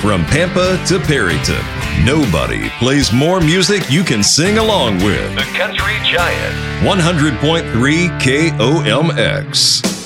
From Pampa to Perryton, nobody plays more music you can sing along with. The Country Giant. 100.3 KOMX.